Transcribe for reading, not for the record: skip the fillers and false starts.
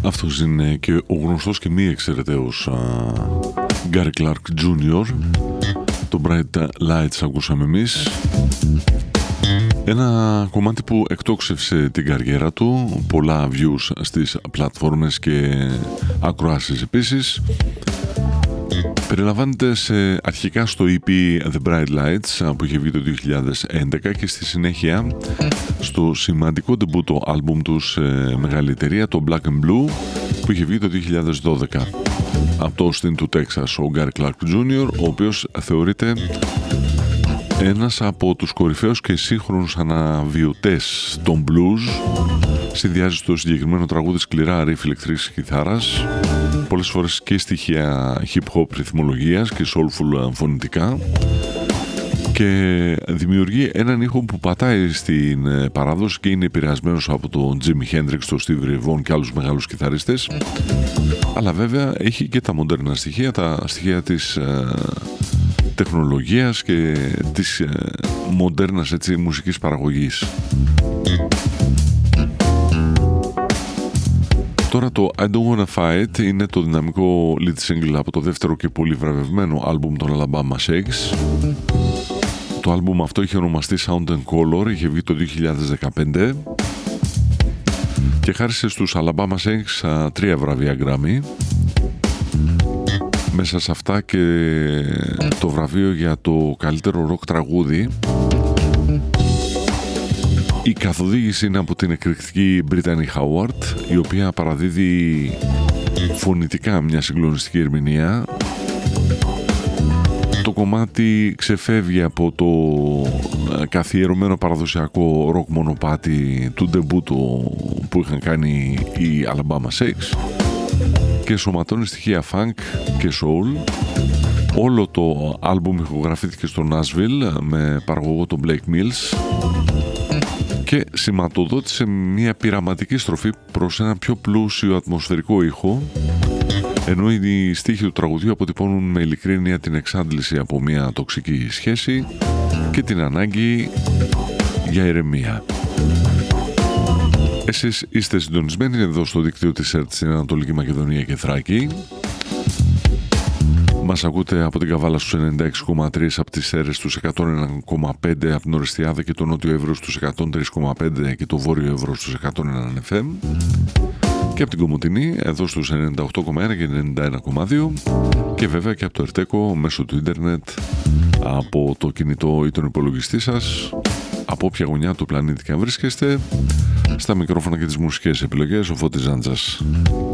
Αυτός είναι και ο γνωστός και μη εξαιρεταίος Gary Clark Jr. Το Bright Lights ακούσαμε εμείς. Ένα κομμάτι που εκτόξευσε την καριέρα του, πολλά views στις πλατφόρμες και ακροάσεις επίσης. Περιλαμβάνεται αρχικά στο EP The Bright Lights που είχε βγει το 2011 και στη συνέχεια στο σημαντικό ντεμπούτο άλμπουμ του σε μεγάλη εταιρεία, το Black and Blue, που είχε βγει το 2012. Από το Austin του Texas, ο Gary Clark Jr., ο οποίος θεωρείται ένας από τους κορυφαίους και σύγχρονους αναβιωτές των blues. Συνδυάζει στο συγκεκριμένο τραγούδι σκληρά ριφ ηλεκτρικής κιθάρας, πολλές φορές και στοιχεία hip-hop ρυθμολογίας και soulful φωνητικά, και δημιουργεί έναν ήχο που πατάει στην παράδοση και είναι επηρεασμένος από τον Jimi Hendrix, τον Stevie Ray Vaughan και άλλους μεγάλους κιθαρίστες, αλλά βέβαια έχει και τα μοντέρνα στοιχεία, τα στοιχεία της τεχνολογίας και της μοντέρνας μουσικής παραγωγής. Τώρα το I Don't Wanna Fight είναι το δυναμικό lead single από το δεύτερο και πολύ βραβευμένο άλμπουμ των Alabama Shakes. Το άλμπουμ αυτό είχε ονομαστεί Sound and Color, είχε βγει το 2015 και χάρισε στους Alabama Shakes 3 βραβεία Grammy. Μέσα σε αυτά και το βραβείο για το καλύτερο ροκ τραγούδι. Η καθοδήγηση είναι από την εκρηκτική Brittany Howard, η οποία παραδίδει φωνητικά μια συγκλονιστική ερμηνεία. Το κομμάτι ξεφεύγει από το καθιερωμένο παραδοσιακό ροκ μονοπάτι του ντεμπούτου που είχαν κάνει οι Alabama Shakes και σωματώνει στοιχεία funk και soul. Όλο το άλμπουμ ηχογραφήθηκε στο Nashville με παραγωγό τον Blake Mills και σηματοδότησε μια πειραματική στροφή προς ένα πιο πλούσιο ατμοσφαιρικό ήχο, ενώ οι στίχοι του τραγουδιού αποτυπώνουν με ειλικρίνεια την εξάντληση από μια τοξική σχέση και την ανάγκη για ηρεμία. Εσείς είστε συντονισμένοι εδώ στο δίκτυο της ΕΡΤ στην Ανατολική Μακεδονία και Θράκη. Μας ακούτε από την Καβάλα στους 96,3, από τις Σέρρες στους 101,5, από την Ορεστιάδα και το Νότιο Εύρος στους 103,5 και το Βόρειο Εύρος στους 101 FM, και από την Κομοτηνή εδώ στους 98,1 και 91,2, και βέβαια και από το Ερτέκο μέσω του ίντερνετ, από το κινητό ή τον υπολογιστή σας, από όποια γωνιά του πλανήτη και αν βρίσκεστε. Στα μικρόφωνα και τις μουσικές επιλογές ο Φώτης Ζάντζας.